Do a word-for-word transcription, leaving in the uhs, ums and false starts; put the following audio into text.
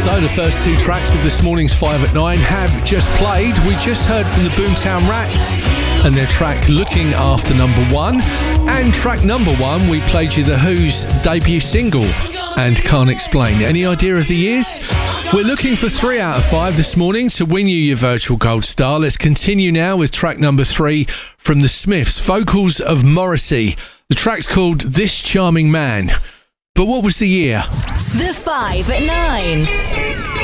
So the first two tracks of this morning's five at nine have just played. We just heard from the Boomtown Rats and their track Looking After Number One. And track number one, we played you The Who's debut single, And Can't Explain. Any idea of the years? We're looking for three out of five this morning to win you your virtual gold star. Let's continue now with track number three from The Smiths, vocals of Morrissey. The track's called This Charming Man. But what was the year? The five at nine.